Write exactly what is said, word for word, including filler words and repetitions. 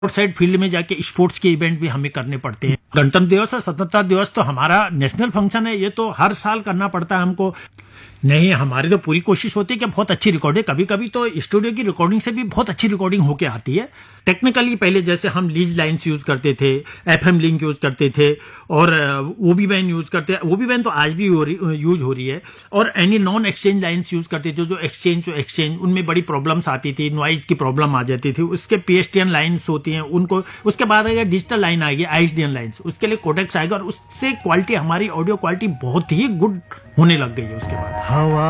Outside field में जाके sports के इवेंट भी हमें करने पड़ते हैं। गणतंत्र दिवस और स्वतंत्रता दिवस तो हमारा नेशनल फंक्शन है, ये तो हर साल करना पड़ता है हमको। नहीं, हमारी तो पूरी कोशिश होती है कि बहुत अच्छी रिकॉर्डिंग, कभी कभी तो स्टूडियो की रिकॉर्डिंग से भी बहुत अच्छी रिकॉर्डिंग होके आती है। टेक्निकली पहले जैसे हम लीज लाइन्स यूज करते थे, एफएम लिंक यूज करते थे और ओबी बैंड यूज करते हैं। ओबी बैंड तो आज भी यूज हो रही है। और any non exchange lines use करते थे, जो एक्सचेंज जो एक्सचेंज उनमें बड़ी प्रॉब्लम्स आती थी, नॉइज की प्रॉब्लम आ जाती थी। उसके पीएसटीएन लाइन्स होती हैं उनको, उसके बाद अगर डिजिटल लाइन आएगी आईएसडीएन लाइन्स, उसके लिए कोडेक्स आएगा और उससे क्वालिटी, हमारी ऑडियो क्वालिटी बहुत ही गुड होने लग गई है उसके बाद।